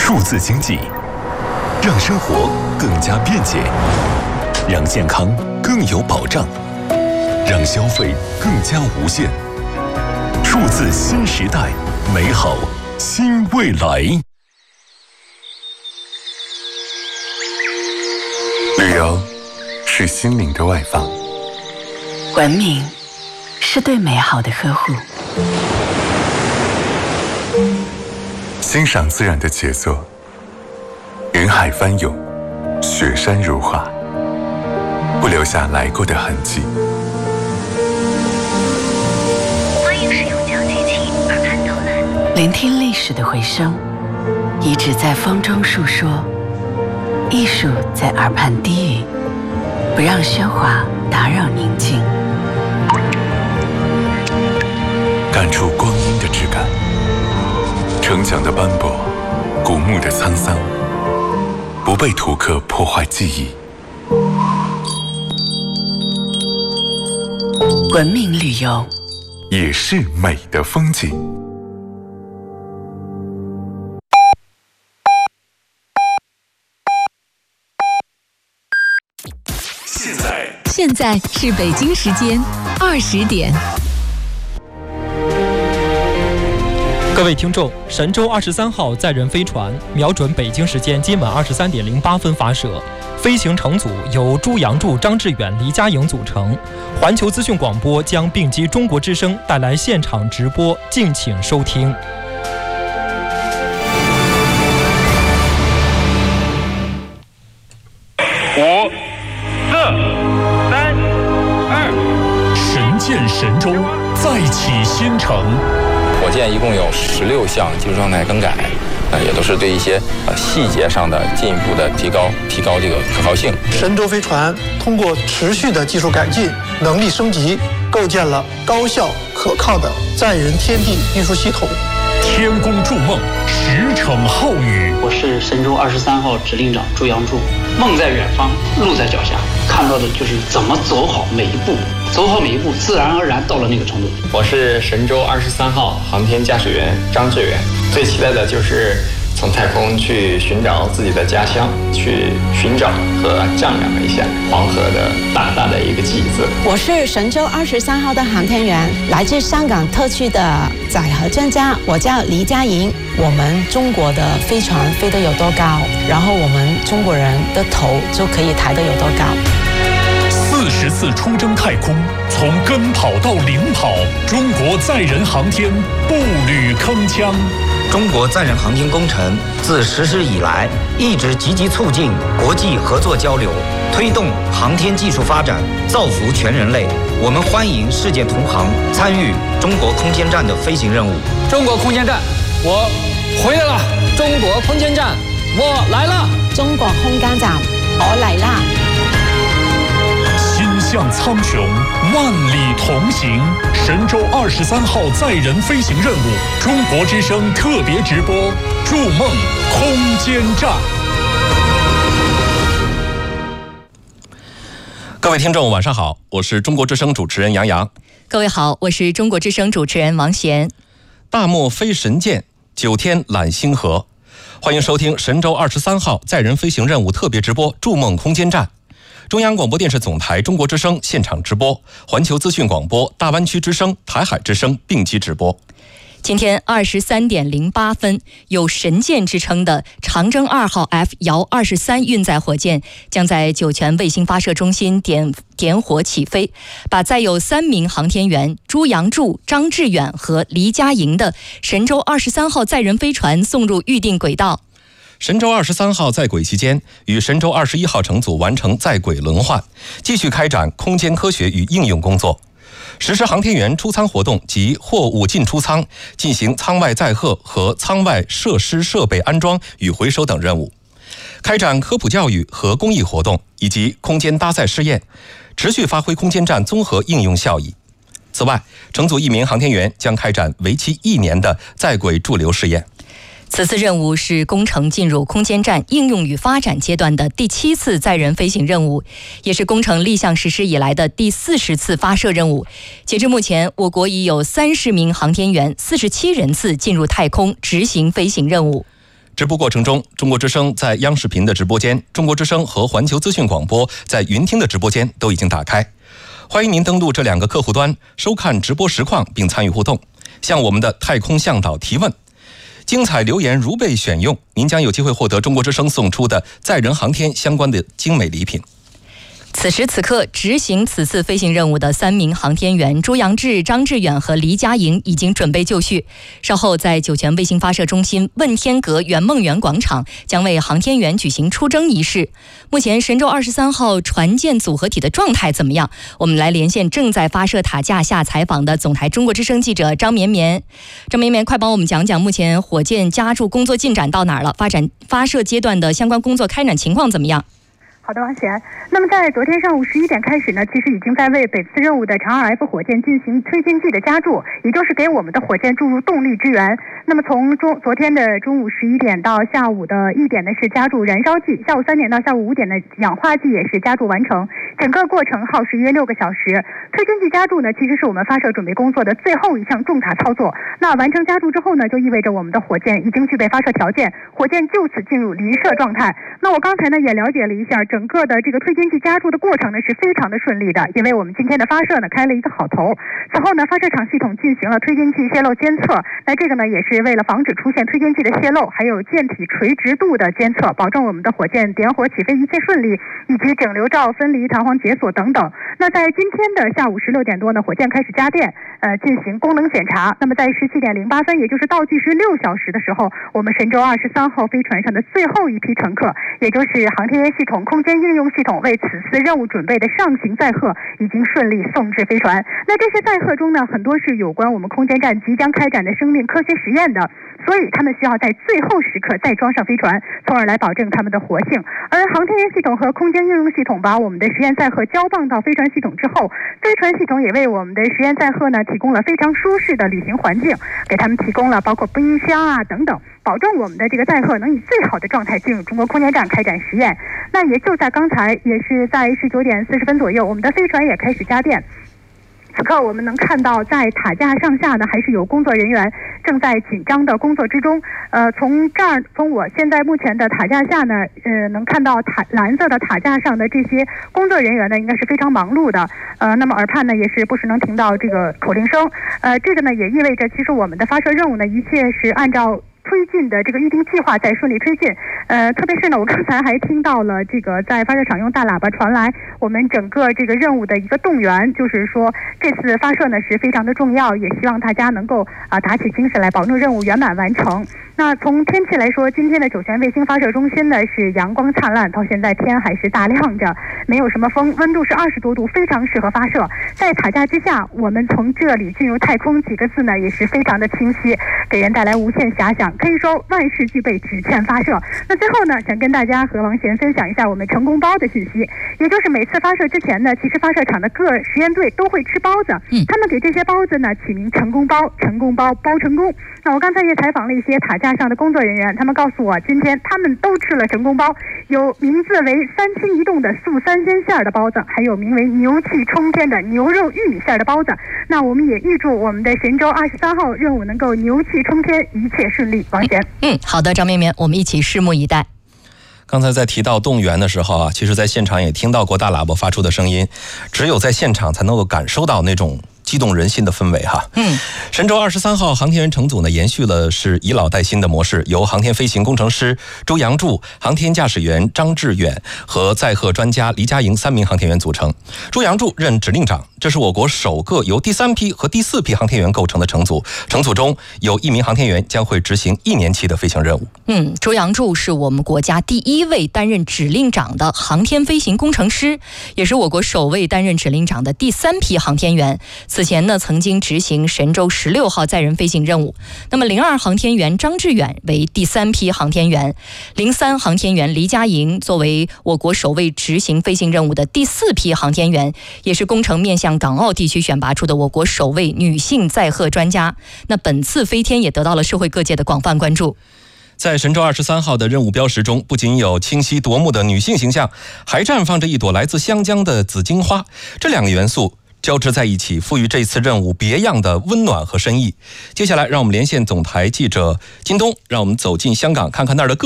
数字经济，让生活更加便捷，让健康更有保障，让消费更加无限。数字新时代，美好新未来。旅游是心灵的外放， 文明是对美好的呵护， 欣赏自然的杰作，云海翻涌，雪山如画，不留下来过的痕迹。 欢迎使用交际器耳畔导览，聆听历史的回声，遗址在风中述说，艺术在耳畔低语，不让喧哗打扰宁静， 感触光阴的质感，城墙的斑驳，古墓的沧桑，不被图刻破坏记忆。 文明旅游也是美的风景。 现在是北京时间20点。 各位听众，神舟23号载人飞船瞄准北京时间今晚23点08分发射，飞行乘组由朱杨柱、张志远、黎佳莹组成。环球资讯广播将并机中国之声带来现场直播，敬请收听。 5、4、3、2， 神舰神舟再起新程。 火箭一共有16项技术状态更改，也都是对一些细节上的进一步的提高这个可靠性。 神舟飞船通过持续的技术改进、能力升级，构建了高效可靠的载人天地运输系统。 天宫筑梦，10骋浩宇。 我是神舟23号指令长朱杨柱。梦在远方，路在脚下，看到的就是怎么走好每一步，走好每一步，自然而然到了那个程度。 我是神舟23号航天驾驶员张志远，最期待的就是从太空去寻找自己的家乡，去寻找和丈量一下黄河的大大的一个脊子。 我是神舟23号的航天员，来自香港特区的载荷专家，我叫黎佳莹。我们中国的飞船飞得有多高，然后我们中国人的头就可以抬得有多高。 40次出征太空，从跟跑到领跑，中国载人航天步履铿锵。 中国载人航天工程自实施以来，一直积极促进国际合作交流，推动航天技术发展，造福全人类。我们欢迎世界同行参与中国空间站的飞行任务。 中国空间站，我回来了！中国空间站，我来了！ 中国空间站，我来啦！ 心向苍穹，万里同行。神舟23号载人飞行任务，中国之声特别直播，筑梦空间站。 各位听众晚上好，我是中国之声主持人杨洋。 各位好，我是中国之声主持人王贤。 大漠飞神舰，9天揽星河。欢迎收听神舟23号载人飞行任务特别直播，筑梦空间站。中央广播电视总台中国之声现场直播，环球资讯广播、大湾区之声、台海之声并机直播。 今天23点08分，有神舰之称的长征2号 F-23运载火箭将在酒泉卫星发射中心点火起飞，把载有3名航天员朱杨柱、张志远和黎佳莹的神舟23号载人飞船送入预定轨道。 神舟23号在轨期间，与神舟21号乘组完成在轨轮换，继续开展空间科学与应用工作，实施航天员出舱活动及货物进出舱，进行舱外载荷和舱外设施设备安装与回收等任务，开展科普教育和公益活动以及空间搭载试验，持续发挥空间站综合应用效益。此外，乘组1名航天员将开展为期1年的在轨驻留试验。 此次任务是工程进入空间站应用与发展阶段的第7次载人飞行任务，也是工程立项实施以来的第40次发射任务。截至目前，我国已有30名航天员、47人次进入太空执行飞行任务。 直播过程中，中国之声在央视频的直播间，中国之声和环球资讯广播在云听的直播间都已经打开。欢迎您登录这2个客户端收看直播实况，并参与互动，向我们的太空向导提问。精彩留言如被选用，您将有机会获得中国之声送出的载人航天相关的精美礼品。 此时此刻，执行此次飞行任务的3名航天员朱杨志、张志远和黎佳莹已经准备就绪。稍后在酒泉卫星发射中心问天阁圆梦园广场将为航天员举行出征仪式。目前神舟23号船舰组合体的状态怎么样？我们来连线正在发射塔架下采访的总台中国之声记者张绵绵。张绵绵，快帮我们讲讲目前火箭加注工作进展到哪儿了？发射阶段的相关工作开展情况怎么样？ 好的，王璇。那么在昨天上午11点开始呢，其实已经在为本次任务的长2F 火箭进行推进剂的加注，也就是给我们的火箭注入动力支援。那么从昨天的中午11点到下午的1点呢是加注燃烧剂，下午3点到下午5点的氧化剂也是加注完成，整个过程耗时约6个小时。推进剂加注呢，其实是我们发射准备工作的最后一项重大操作。那完成加注之后呢，就意味着我们的火箭已经具备发射条件，火箭就此进入临射状态。那我刚才呢也了解了一下，整个的这个推进剂加注的过程呢是非常的顺利的，因为我们今天的发射呢开了一个好头。此后呢，发射场系统进行了推进剂泄漏监测，那这个呢也是为了防止出现推进剂的泄漏，还有舰体垂直度的监测，保证我们的火箭点火起飞一切顺利，以及整流罩分离、弹簧解锁等等。那在今天的下午16点多呢，火箭开始加电，进行功能检查。那么在17点08分，也就是倒计时6小时的时候，我们神舟23号飞船上的最后一批乘客，也就是航天员系统、空间应用系统为此次任务准备的上行载荷，已经顺利送至飞船。那这些载荷中呢，很多是有关我们空间站即将开展的生命科学实验的，所以他们需要在最后时刻再装上飞船，从而来保证他们的活性。而航天员系统和空间应用系统把我们的实验载荷交棒到飞船系统之后，飞船系统也为我们的实验载荷呢提供了非常舒适的旅行环境，给他们提供了包括冰箱啊等等，保证我们的这个载荷能以最好的状态进入中国空间站开展实验。那也就在刚才，也是在19点40分左右，我们的飞船也开始加电。此刻我们能看到，在塔架上下呢，还是有工作人员正在紧张的工作之中。从我现在目前的塔架下呢，能看到蓝色的塔架上的这些工作人员呢，应该是非常忙碌的。那么耳畔呢，也是不时能听到这个口令声。这个呢，也意味着其实我们的发射任务呢，一切是按照推进的这个预定计划在顺利推进。特别是呢，我刚才还听到了这个在发射场用大喇叭传来我们整个这个任务的一个动员，就是说这次发射呢是非常的重要，也希望大家能够打起精神来，保证任务圆满完成。那从天气来说，今天的酒泉卫星发射中心呢是阳光灿烂，到现在天还是大亮着，没有什么风，温度是20多度，非常适合发射。在塔架之下，我们从这里进入太空几个字呢也是非常的清晰，给人带来无限遐想，可以说万事俱备，只欠发射。那最后呢，想跟大家和王贤分享一下我们成功包的信息，也就是每次发射之前呢，其实发射场的各实验队都会吃包子，他们给这些包子呢起名成功包，成功包包成功。那我刚才也采访了一些塔架上的工作人员，他们告诉我，今天他们都吃了成功包，有名字为3清一冻的素3鲜馅的包子，还有名为牛气冲天的牛肉玉米馅的包子。那我们也预祝我们的神舟23号任务能够牛气冲天，一切顺利。王贤， 好的，张绵绵，我们一起拭目以待。 刚才在提到动员的时候啊，其实在现场也听到过大喇叭发出的声音，只有在现场才能够感受到那种激动人心的氛围哈。神舟23号航天员乘组呢，延续了是以老带新的模式，由航天飞行工程师朱杨柱、航天驾驶员张志远和载荷专家黎佳莹3名航天员组成。朱杨柱任指令长，这是我国首个由第3批和第4批航天员构成的乘组。乘组中有1名航天员将会执行1年期的飞行任务。 朱杨柱是我们国家第1位担任指令长的航天飞行工程师，也是我国首位担任指令长的第3批航天员。此前呢，曾经执行神舟16号载人飞行任务。那么02航天员张志远为第3批航天员，03航天员黎佳莹作为我国首位执行飞行任务的第4批航天员，也是工程面向港澳地区选拔出的我国首位女性载荷专家。那本次飞天也得到了社会各界的广泛关注。 在神舟23号的任务标识中，不仅有清晰夺目的女性形象，还绽放着一朵来自湘江的紫荆花。这2个元素交织在一起，赋予这次任务别样的温暖和深意。接下来，让我们连线总台记者金东，让我们走进香港，看看那儿的